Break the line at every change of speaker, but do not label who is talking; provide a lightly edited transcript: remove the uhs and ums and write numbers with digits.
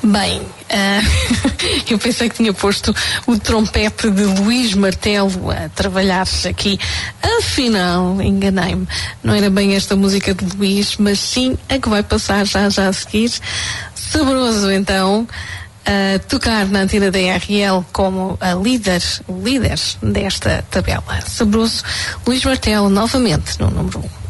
Bem, eu pensei que tinha posto o trompete de Luís Martelo a trabalhar aqui. Afinal, enganei-me. Não era bem esta música de Luís, mas sim a que vai passar já a seguir. Saboroso, então, a tocar na antena da RL como o líder desta tabela. Saboroso, Luís Martelo, novamente no número 1.